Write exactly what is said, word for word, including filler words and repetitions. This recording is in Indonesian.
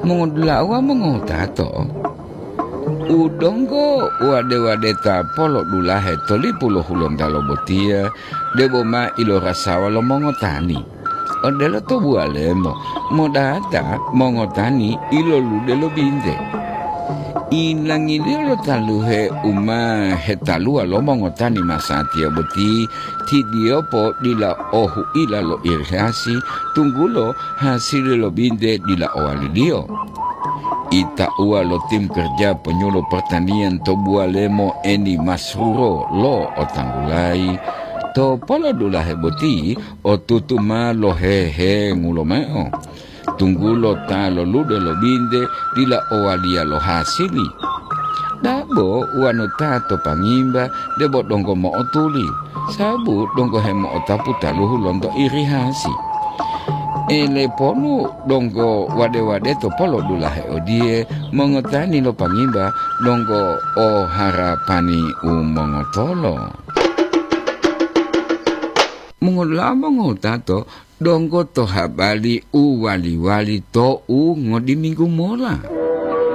Mongodula wa mongotato. Udongo wade wade ta polo dula he toli pulo hulon talo botia debo ma ilo rasawa lo mongotani. Odelo to bualemo modata mongotani ilo lude lo binde. Ilang ililo taluhe uma hetalua lo mongotani masatia boti ti diopo dila ohu ila lo irhasi tunggulo hasil lo binde dila oalilio. Ita ua lo tim kerja penyuluh pertanian to bualemo eni masuro lo otanggulai to polo dula heboti o tutuma lo hehe ngulo meo tunggulo ta lo lude lo binde dila oalia lo hasili dabo uano tato pangimba debo donggo mo otuli sabu donggo hemo otaputa luhu londo iri hasi ele polo donggo wade wade to polo dula he odie mongotani lo pangimba donggo o harapani u mongotolo mongola mongotato donggo to habali u wali wali to u ngodi minggu mola